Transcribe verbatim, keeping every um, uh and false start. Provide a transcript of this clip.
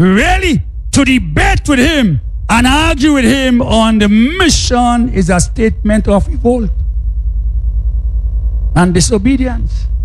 really to debate with him and argue with him on the mission is a statement of revolt and disobedience.